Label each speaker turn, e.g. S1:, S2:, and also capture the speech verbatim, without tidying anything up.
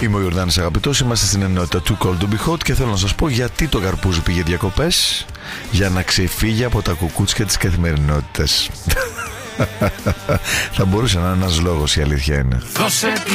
S1: Είμαι ο Ιορδάνης Αγαπητός, είμαστε στην ενότητα Too Cold to Be Hot και θέλω να σας πω γιατί το καρπούζι πήγε διακοπές. Για να ξεφύγει από τα κουκούτσια της καθημερινότητας. Θα μπορούσε να είναι ένας λόγος, η αλήθεια είναι.